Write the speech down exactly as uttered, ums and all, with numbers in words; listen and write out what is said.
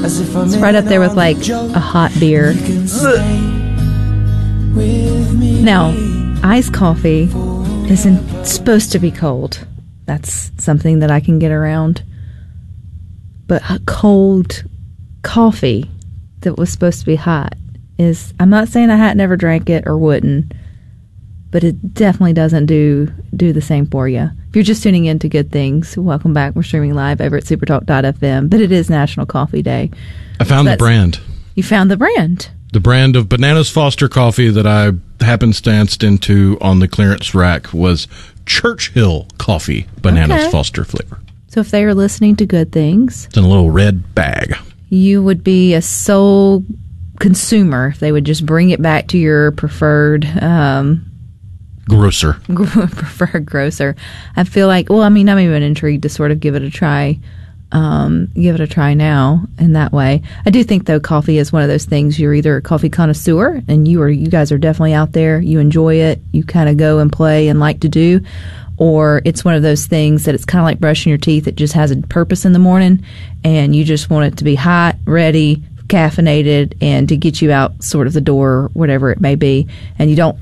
It's right up there with like a hot beer. Now, iced coffee isn't supposed to be cold. That's something that I can get around. But a cold coffee that was supposed to be hot is, I'm not saying I had never drank it or wouldn't, but it definitely doesn't do do the same for you. If you're just tuning in to Good Things, welcome back. We're streaming live over at supertalk dot f m, but it is National Coffee Day. I found So the brand. You found the brand. The brand of Bananas Foster coffee that I happenstanced into on the clearance rack was Churchill Coffee, Bananas Okay. Foster flavor. So if they are listening to Good Things, It's in a little red bag. you would be a sole consumer if they would just bring it back to your preferred um, Grocer. preferred grocer. I feel like, well, I mean, I'm even intrigued to sort of give it a try. Um, give it a try now in that way. I do think though coffee is one of those things. You're either a coffee connoisseur, and you are you guys are definitely out there. You enjoy it. You kind of go and play and like to do, or it's one of those things that it's kind of like brushing your teeth. It just has a purpose in the morning, and you just want it to be hot, ready, caffeinated, and to get you out sort of the door, whatever it may be, and you don't